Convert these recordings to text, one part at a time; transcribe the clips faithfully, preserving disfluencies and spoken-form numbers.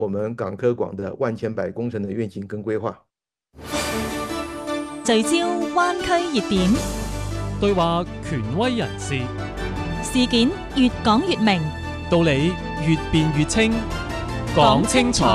我們港科廣的萬千百工程的願景跟規劃， 聚焦灣區熱點， 對話權威人士， 事件越講越明， 道理越辯越清，講清楚。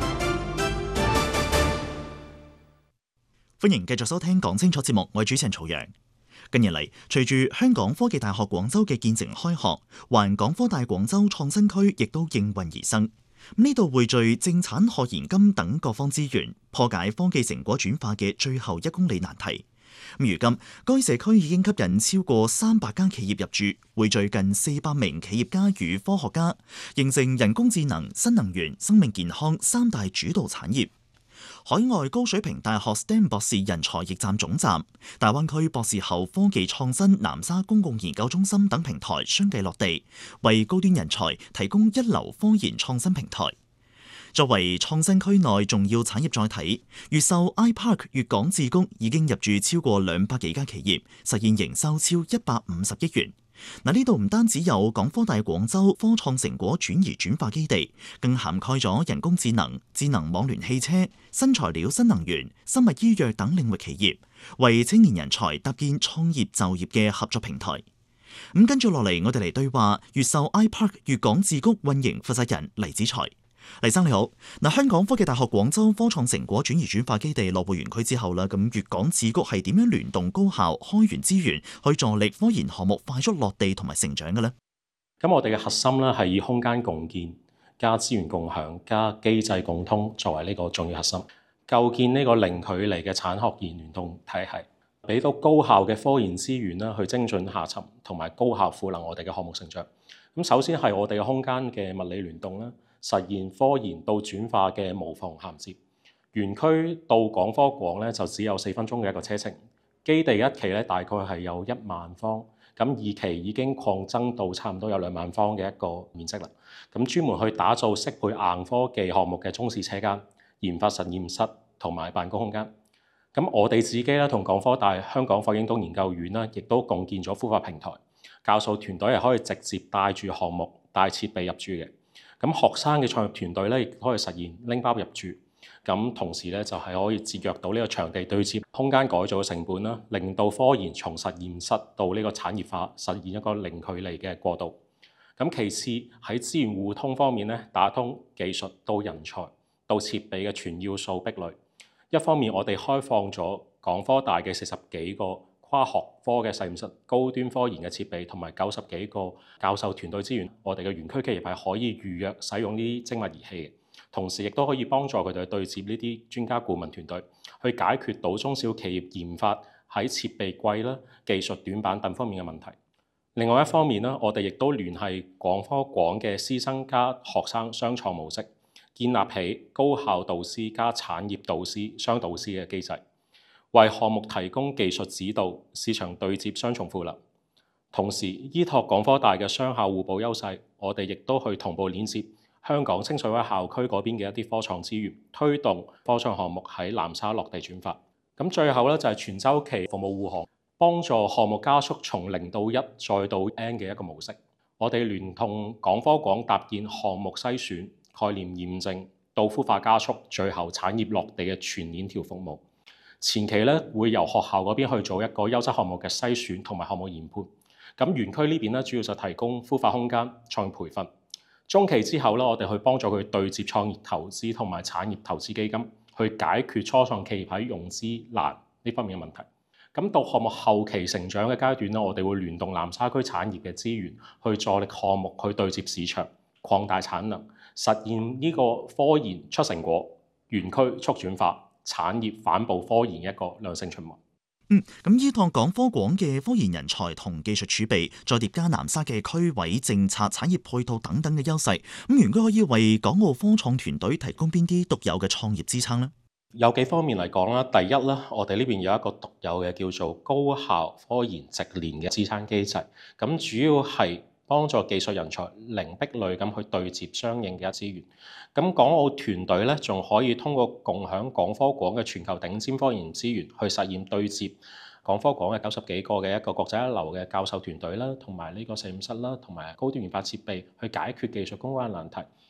歡迎繼續收聽講清楚節目，我係主持人曹陽。近日嚟，隨住香港科技大學廣州嘅建成開學，環港科大廣州創新區亦都應運而生。呢度匯聚正產學研金等各方資源，破解科技成果轉化嘅最後一公里難題。如今，該社區已經吸引超過三百家企業入駐，匯聚近四百名企業家與科學家，形成人工智能、新能源、生命健康三大主導產業。海外高水平大學 S T E M 博士人才驛站總站、大灣區博士後科技創新南沙公共研究中心等平台相繼落地，為高端人才提供一流科研創新平台。作為創新區內重要產業載體，越秀 iPark 粵港智谷已經入駐超過兩百幾家企業，實現營收超一百五十億元。嗱，呢度唔單止有港科大廣州科創成果轉移轉化基地，更涵蓋咗人工智能、智能網聯汽車、新材料、新能源、生物醫藥等領域企業，為青年人才搭建創業就業嘅合作平台。咁跟住落嚟，我哋嚟對話越秀 iPark 粵港智谷運營負責人黎子才。黎生你好，嗱，香港科技大學廣州科創成果轉移轉化基地落戶園區之後啦，咁粵港智谷係點樣聯動高校開源資源去助力科研項目快速落地同埋成長嘅呢？ 咁我哋嘅核心咧係以空間共建、加資源共享、加機制共通作為呢個重要核心，構建呢個零距離嘅產學研聯動體系，俾到高校嘅科研資源啦去精準下沉，同埋高效賦能我哋嘅項目成長。咁首先係我哋嘅空間嘅物理聯動啦。實現科研到轉化嘅無縫銜接，園區到港科廣咧就只有四分鐘嘅一個車程。基地一期咧大概係有一萬方，咁二期已經擴增到差唔多有兩萬方嘅一個面積啦。咁專門去打造適配硬科技項目嘅中試車間、研發實驗室同埋辦公空間。咁我哋自己咧同港科大香港霍英東研究院啦，亦都共建咗孵化平台，教授團隊係可以直接帶住項目、帶設備入駐嘅。咁學生嘅創業團隊咧，亦可以實現拎包入駐。咁同時咧，就係可以節約到呢個場地對接、空間改造嘅成本啦，令到科研從實驗室到呢個產業化，實現一個零距離嘅過渡。咁其次喺資源互通方面咧，打通技術到人才到設備嘅全要素壁壘。一方面，我哋開放咗港科大嘅四十幾個跨學科嘅實驗室、高端科研嘅設備同埋九十幾個教授團隊資源，我哋嘅園區企業係可以預約使用呢啲精密儀器嘅，同時亦都可以幫助佢哋對接呢啲專家顧問團隊，去解決到中小企業研發喺設備貴啦、技術短板等方面嘅問題。另外一方面呢，我哋亦都聯繫港科廣嘅師生加學生雙創模式，建立起高校導師加產業導師雙導師嘅機制，為項目提供技術指導、市場對接雙重賦能。同時，依託港科大嘅雙校互補優勢，我哋亦都去同步連接香港清水灣校區嗰邊嘅一啲科創資源，推動科創項目喺南沙落地轉化。咁最後咧就係全週期服務護航，幫助項目加速從零到一再到 N 嘅一個模式。我哋聯同港科廣搭建項目篩選、概念驗證到孵化加速，最後產業落地嘅全鏈條服務。前期咧會由學校嗰邊去做一個優質項目嘅篩選同埋項目研判，咁園區呢邊咧主要就提供孵化空間、創業培訓。中期之後咧，我哋去幫助佢對接創業投資同埋產業投資基金，去解決初創企業喺融資難呢方面嘅問題。咁到項目後期成長嘅階段咧，我哋會聯動南沙區產業嘅資源，去助力項目去對接市場、擴大產能，實現呢個科研出成果、園區促轉化、產業反哺科研一個良性循環。 嗯，咁依託港科廣嘅科研人才同技術儲備，再疊加南沙嘅區位政策、產業配套等等嘅優勢，咁園區可以為港澳科創團隊提供邊啲獨有嘅創業支撐呢？ 有幾方面嚟講啦，第一咧，我哋呢邊有一個獨有嘅叫做高校科研直連嘅支撐機制，咁主要係幫助技術人才零壁壘咁去對接相應嘅資源。咁港澳團隊咧，仲可以通過共享港科廣嘅全球頂尖科研資源，去實現對接港科廣嘅九十幾個嘅一個國際一流嘅教授團隊啦，同埋呢個實驗室啦，同埋高端研發設備，去解決技術攻關難題。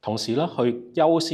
同時咧去優先